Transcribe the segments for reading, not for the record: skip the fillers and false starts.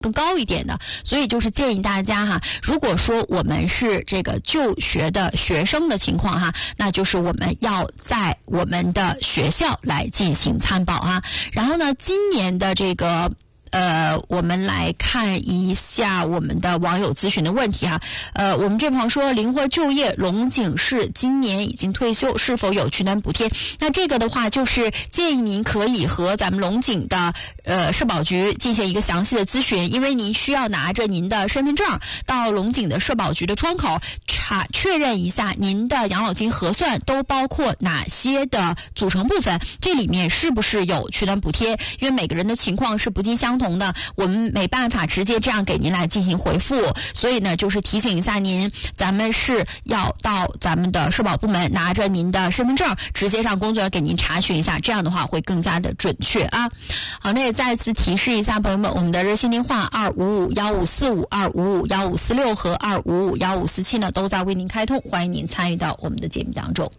更高一点的，所以就是建议大家哈，如果说我们是这个就学的学生的情况哈，那就是我们要在我们的学校来进行参保哈。然后呢，今年的这个我们来看一下我们的网友咨询的问题哈。我们这朋友说，灵活就业龙井市今年已经退休，是否有取暖补贴？那这个的话，就是建议您可以和咱们龙井的社保局进行一个详细的咨询，因为您需要拿着您的身份证到龙井的社保局的窗口确认一下您的养老金核算都包括哪些的组成部分，这里面是不是有取暖补贴？因为每个人的情况是不尽相同的，我们没办法直接这样给您来进行回复，所以呢，就是提醒一下您，咱们是要到咱们的社保部门拿着您的身份证，直接让工作人员给您查询一下，这样的话会更加的准确啊。好，那也再次提示一下朋友们，我们的热线电话2551545、2551546和2551547呢，都在为您开通，欢迎您参与到我们的节目当中。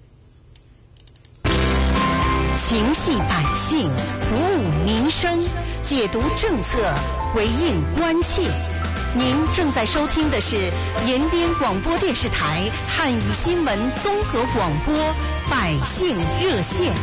情系百姓，服务民生，解读政策，回应关切。您正在收听的是延边广播电视台汉语新闻综合广播百姓热线。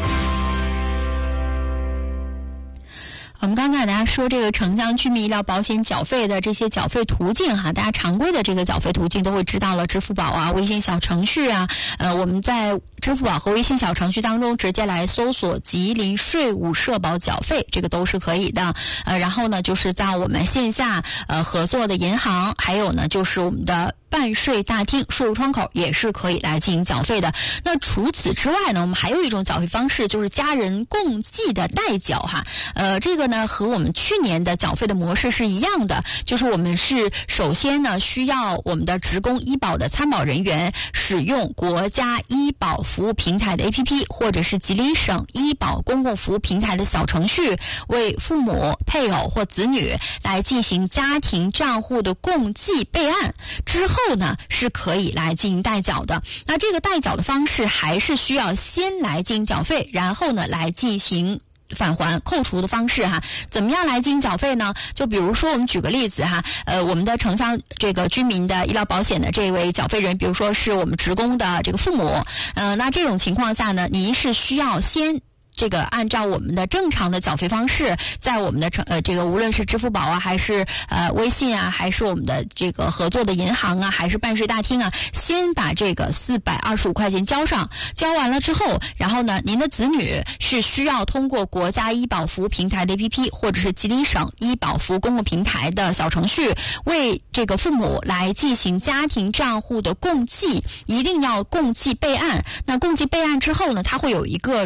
我们刚才给大家说这个城乡居民医疗保险缴费的这些缴费途径哈，大家常规的这个缴费途径都会知道了，支付宝啊、微信小程序啊，我们在支付宝和微信小程序当中直接来搜索吉林税务社保缴费，这个都是可以的。然后呢，就是在我们线下合作的银行，还有呢就是我们的办税大厅税务窗口也是可以来进行缴费的。那除此之外呢，我们还有一种缴费方式，就是家人共计的代缴哈。这个呢和我们去年的缴费的模式是一样的，就是我们是首先呢需要我们的职工医保的参保人员使用国家医保服务平台的 APP， 或者是吉林省医保公共服务平台的小程序，为父母、配偶或子女来进行家庭账户的共计备案之后呢，是可以来进行代缴的。那这个代缴的方式还是需要先来进行缴费，然后呢来进行返还扣除的方式哈。怎么样来进行缴费呢？就比如说我们举个例子哈，我们的城乡这个居民的医疗保险的这位缴费人，比如说是我们职工的这个父母，那这种情况下呢，您是需要先这个按照我们的正常的缴费方式，在我们的这个无论是支付宝啊，还是微信啊，还是我们的这个合作的银行啊，还是办税大厅啊，先把这个425块钱交上，交完了之后，然后呢，您的子女是需要通过国家医保服务平台的 APP， 或者是吉林省医保服务公共平台的小程序，为这个父母来进行家庭账户的共计，一定要共计备案。那共计备案之后呢，它会有一个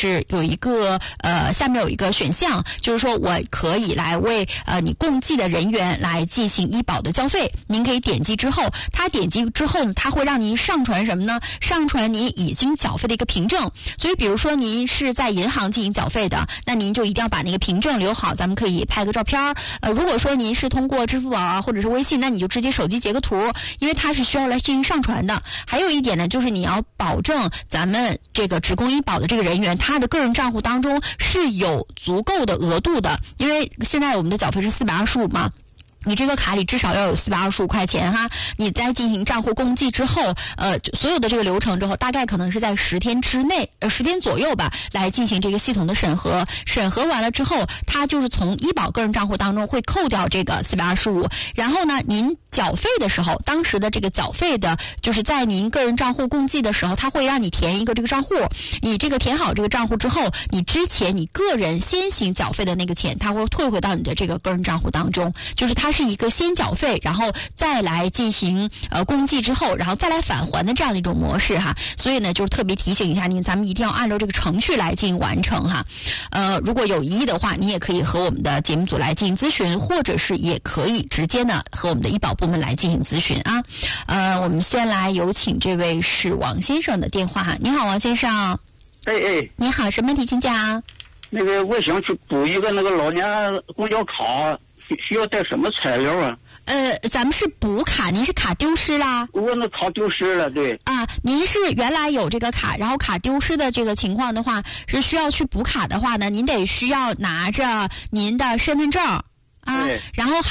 下面有一个选项，就是说我可以来为你共计的人员来进行医保的交费。您可以点击之后，它点击之后呢，它会让您上传什么呢？上传您已经缴费的一个凭证。所以比如说您是在银行进行缴费的，那您就一定要把那个凭证留好，咱们可以拍个照片。如果说您是通过支付宝啊或者是微信，那你就直接手机截个图，因为它是需要来进行上传的。还有一点呢，就是你要保证咱们这个职工医保的这个人员，他的个人账户当中是有足够的额度的，因为现在我们的缴费是425嘛，你这个卡里至少要有425块钱哈。你在进行账户共计之后，所有的这个流程之后，大概可能是在10天之内，10天左右吧，来进行这个系统的审核。审核完了之后，它就是从医保个人账户当中会扣掉这个425，然后呢，您缴费的时候，当时的这个缴费的，就是在您个人账户共计的时候，它会让你填一个这个账户。你这个填好这个账户之后，你之前你个人先行缴费的那个钱，它会退回到你的这个个人账户当中，就是它是一个先缴费，然后再来进行共计之后，然后再来返还的这样的一种模式哈。所以呢，就是特别提醒一下您，咱们一定要按照这个程序来进行完成哈。如果有疑义的话，你也可以和我们的节目组来进行咨询，或者是也可以直接呢和我们的医保部门来进行咨询啊。我们先来有请这位是王先生的电话哈。你好，王先生。你好，什么问题请讲？ 那个我想去补一个那个老年公交卡，需要带什么材料啊？ 咱们是补卡，您是卡丢失啦？ 我那卡丢失了，对。 啊，您是原来有这个卡，然后卡丢失的这个情况的话，是需要去补卡的话呢，您得需要拿着您的身份证。 啊对， 然后